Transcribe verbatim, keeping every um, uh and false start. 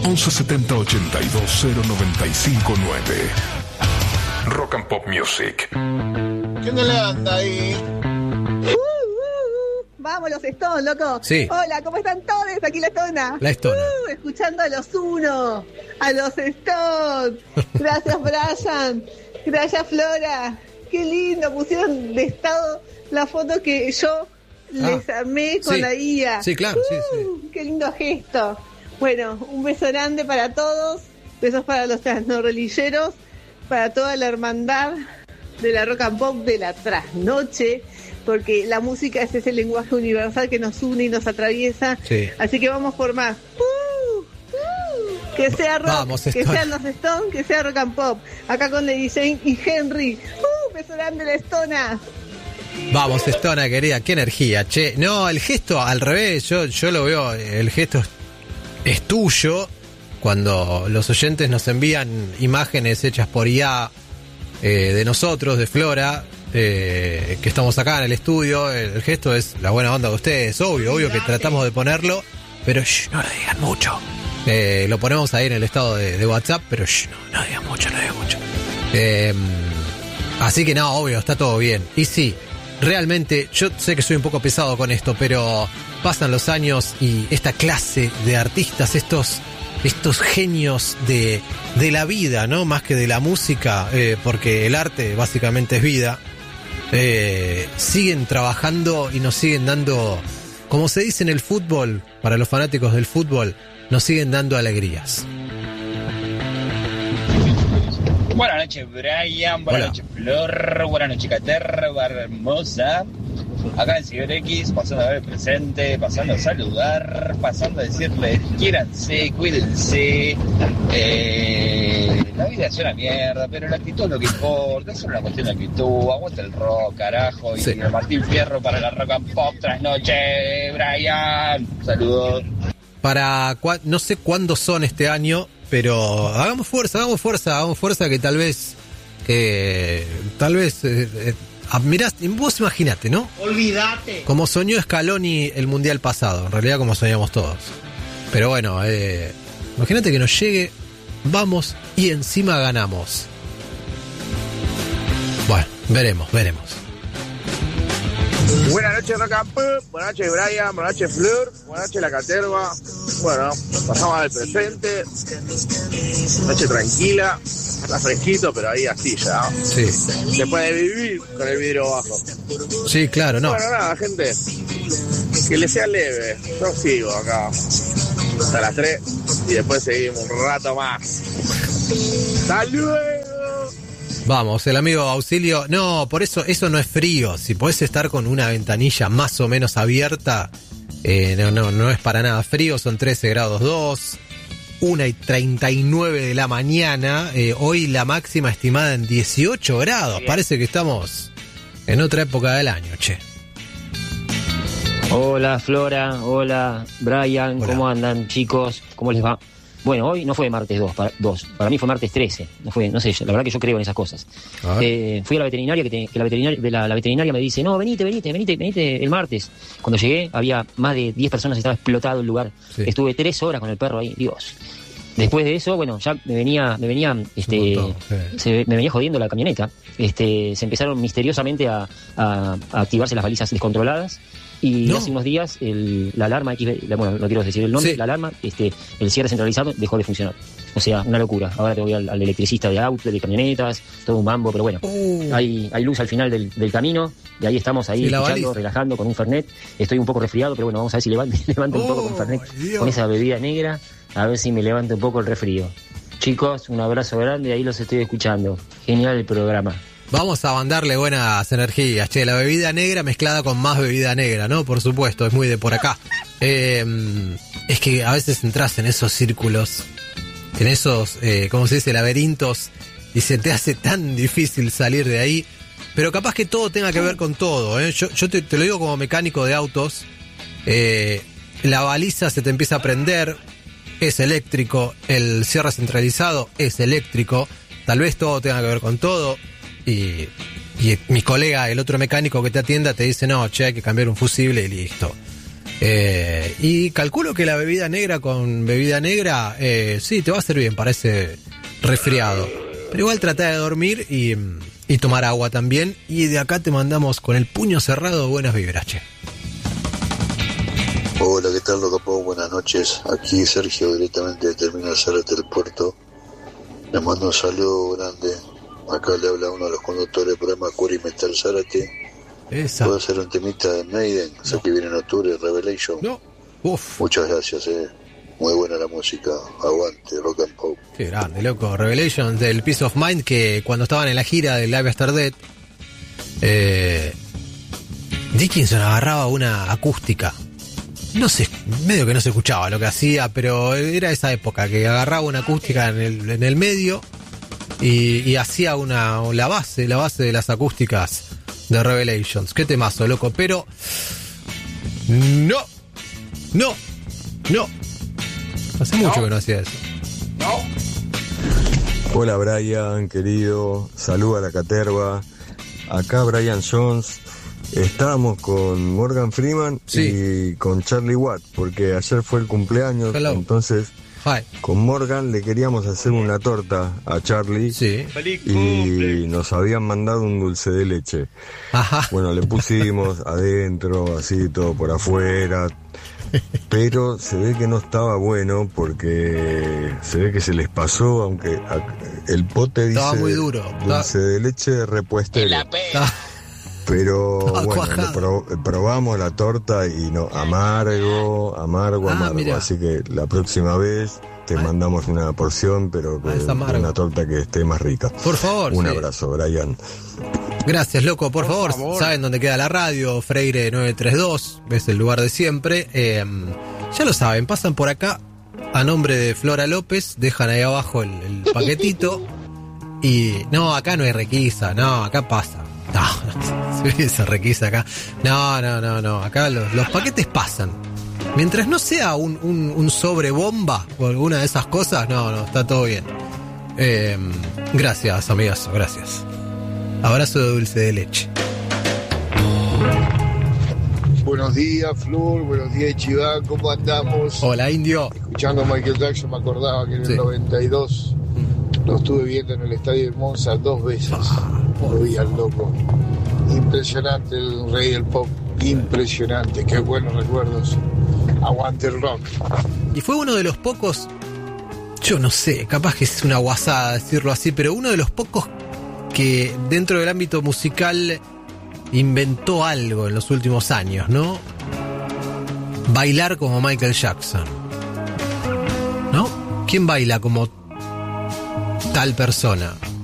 once setenta ochenta y dos cero noventa y cinco nueve. Rock and Pop Music. ¿Quién le anda ahí? Uh, uh, uh. Vamos, los Stones, loco. Sí. Hola, ¿cómo están todos? Aquí la Estona. La Estona. Uh, escuchando a los Uno, a los Stones. Gracias, Brian. Gracias, Flora. Qué lindo, pusieron de estado la foto que yo ah, les armé con sí. la I A. Sí, claro, uh, sí, sí. Qué lindo gesto. Bueno, un beso grande para todos. Besos para los trasnorrelilleros, para toda la hermandad de la rock and pop de la trasnoche, porque la música es ese lenguaje universal que nos une y nos atraviesa. Sí. Así que vamos por más. Uh, uh, que sea rock, vamos, que Stone. sean los Stones, que sea rock and pop. Acá con Lady Jane y Henry. Uh, beso grande la Estona. Vamos, Estona, querida, qué energía, che. No, el gesto al revés, yo, yo lo veo, el gesto es, es tuyo. Cuando los oyentes nos envían imágenes hechas por I A eh, de nosotros, de Flora, eh, que estamos acá en el estudio, el, el gesto es la buena onda de ustedes, obvio, obvio que tratamos de ponerlo, pero shh, no lo digan mucho. Eh, lo ponemos ahí en el estado de, de WhatsApp, pero shh, no, no digan mucho, no digan mucho. Eh, así que no, obvio, está todo bien. Y sí, realmente, yo sé que soy un poco pesado con esto, pero pasan los años y esta clase de artistas, estos... estos genios de, de la vida, ¿no? Más que de la música, eh, porque el arte básicamente es vida, eh, siguen trabajando y nos siguen dando, como se dice en el fútbol, para los fanáticos del fútbol, nos siguen dando alegrías. Buenas noches, Brian, buenas Hola. noches, Flor, buenas noches, Caterva hermosa. Acá en Ciber X, pasando a ver el presente, pasando a saludar, pasando a decirles quiéranse, cuídense. Eh, la vida es una mierda, pero la actitud es lo que importa, es una cuestión de actitud. Aguanta el rock, carajo. Y Sí. el Martín Fierro para la rock and pop trasnoche, Brian. Saludos. Para, cua- no sé cuándo son este año, pero hagamos fuerza, hagamos fuerza, hagamos fuerza que tal vez, que tal vez, eh, eh, ah, mirá, vos imaginate, ¿no? Olvídate. Como soñó Scaloni el mundial pasado, en realidad como soñamos todos. Pero bueno, eh, imagínate que nos llegue, vamos y encima ganamos. Bueno, veremos, veremos. Buenas noches, Rock and Pop. Buenas noches, Brian. Buenas noches, Flor. Buenas noches, La Caterva. Bueno, pasamos al presente. Noche tranquila. Está fresquito, pero ahí así ya. Sí, Se puede vivir con el vidrio bajo. sí, claro, no. Bueno, nada, gente. Que le sea leve. Yo sigo acá hasta las tres y después seguimos un rato más. ¡Hasta luego! Vamos, el amigo Auxilio, no, por eso, eso no es frío. Si podés estar con una ventanilla más o menos abierta, eh, no, no, no es para nada frío, son trece grados dos, una y treinta y nueve de la mañana, eh, hoy la máxima estimada en dieciocho grados, parece que estamos en otra época del año, che. Hola Flora, hola Brian, Hola. ¿cómo andan chicos? ¿Cómo les va? Bueno, hoy no fue martes dos, para, dos, para mí fue martes trece, no fue, no sé, la verdad que yo creo en esas cosas. A ver. Eh, fui a la veterinaria, que, te- que la, veterinaria de la, la veterinaria me dice, no, venite, venite, venite, venite el martes. Cuando llegué había más de diez personas, estaba explotado el lugar. Sí. Estuve tres horas con el perro ahí, Dios. Después de eso, bueno, ya me venía, me venía, este, montón, sí. se, me venía jodiendo la camioneta. Este, se empezaron misteriosamente a, a- a activarse las balizas descontroladas. Y No. hace unos días el, la alarma X B, la- bueno, no quiero decir el nombre, Sí. la alarma, este, el cierre centralizado dejó de funcionar. O sea, una locura. Ahora tengo que ir al, al electricista de autos, de camionetas, todo un mambo, pero bueno. Uh. Hay, hay luz al final del, del camino, y ahí estamos ahí ¿Y la escuchando, baliza? relajando con un Fernet. Estoy un poco resfriado, pero bueno, vamos a ver si levanta, levanta un poco con Oh, Fernet, Dios. con esa bebida negra, a ver si me levanta un poco el resfrío. Chicos, un abrazo grande, ahí los estoy escuchando. Genial el programa. Vamos a mandarle buenas energías, che, la bebida negra mezclada con más bebida negra, ¿no? Por supuesto, es muy de por acá. Eh, es que a veces entras en esos círculos, en esos, eh, ¿cómo se dice?, laberintos, y se te hace tan difícil salir de ahí. Pero capaz que todo tenga que ver con todo, ¿eh? Yo, yo te, te lo digo como mecánico de autos, eh, la baliza se te empieza a prender, es eléctrico, el cierre centralizado es eléctrico, tal vez todo tenga que ver con todo. Y, y mi colega, el otro mecánico que te atienda, te dice, no, che, hay que cambiar un fusible y listo. Eh, y calculo que la bebida negra con bebida negra, eh, sí, te va a hacer bien para ese resfriado. Pero igual trata de dormir y, y tomar agua también. Y de acá te mandamos con el puño cerrado buenas vibras, che. Hola, ¿qué tal, Rock and Pop? Buenas noches. Aquí Sergio, directamente de Terminal Zárate del Puerto. Les mando un saludo grande. Acá le habla uno de los conductores del programa Curi Metal Zárate. Esa. ¿Puedo hacer un temita de Maiden? No. Sé que viene en octubre, Revelation. No. Uf. Muchas gracias, eh. Muy buena la música. Aguante, Rock and Pop. Qué grande, loco. Revelation del Peace of Mind, que cuando estaban en la gira de Live After Death, eh, Dickinson agarraba una acústica. No sé, medio que no se escuchaba lo que hacía, pero era esa época que agarraba una acústica en el, en el medio y, y hacía una la base, la base de las acústicas de Revelations. Qué temazo, loco, pero no, no, no. Hace mucho no. que no hacía eso. No. Hola Brian, querido, saluda a la caterva. Acá Brian Jones. Estábamos con Morgan Freeman sí. y con Charlie Watt, porque ayer fue el cumpleaños. Hello. Entonces Hi. Con Morgan le queríamos hacer una torta a Charlie sí. y nos habían mandado un dulce de leche. Ajá. Bueno, le pusimos adentro, así todo por afuera, pero se ve que no estaba bueno porque se ve que se les pasó, aunque el pote dice estaba muy duro. Dulce de leche repostero. Pero bueno, pro, probamos la torta y no, amargo, amargo, ah, amargo. Mira. Así que la próxima vez te mandamos una porción, pero que, una torta que esté más rica. Por favor. Un sí. abrazo, Brian. Gracias, loco. Por, por favor, favor, saben dónde queda la radio, Freire nueve treinta y dos, es el lugar de siempre. Eh, ya lo saben, pasan por acá a nombre de Flora López, dejan ahí abajo el, el paquetito y no, acá no hay requisa, no, acá pasa. No, no, se esa requisa acá. No, no, no, no. Acá los, los paquetes pasan. Mientras no sea un, un, un sobre bomba o alguna de esas cosas, no, no, está todo bien. Eh, gracias, amigazo, gracias. Abrazo de dulce de leche. Buenos días, Flor. Buenos días, Chiván. ¿Cómo andamos? Hola, Indio. Escuchando a Michael Jackson me acordaba que en el sí. noventa y dos lo estuve viendo en el estadio de Monza dos veces. Ah, lo vi al loco. Impresionante el rey del pop. Impresionante. Qué buenos recuerdos. Aguante el rock. Y fue uno de los pocos, yo no sé, capaz que es una guasada decirlo así, pero uno de los pocos que dentro del ámbito musical inventó algo en los últimos años, ¿no? Bailar como Michael Jackson, ¿no? ¿Quién baila como tal persona?